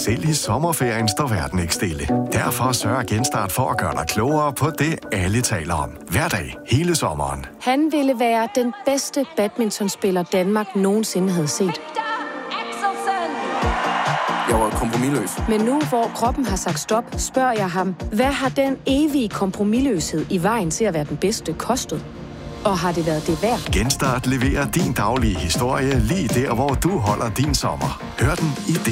Selv i sommerferien står verden ikke stille. Derfor sørger Genstart for at gøre dig klogere på det, alle taler om. Hver dag, hele sommeren. Han ville være den bedste badmintonspiller, Danmark nogensinde havde set. Jeg var kompromisløs. Men nu, hvor kroppen har sagt stop, spørger jeg ham, hvad har den evige kompromisløshed i vejen til at være den bedste kostet? Og har det været det værd? Genstart leverer din daglige historie lige der, hvor du holder din sommer. Hør den i